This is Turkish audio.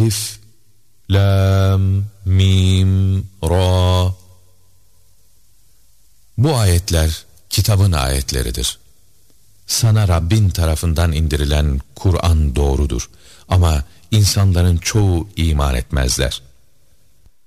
Elif, Lam, Mim, Ra. Bu ayetler kitabın ayetleridir. Sana Rabbin tarafından indirilen Kur'an doğrudur. Ama insanların çoğu iman etmezler.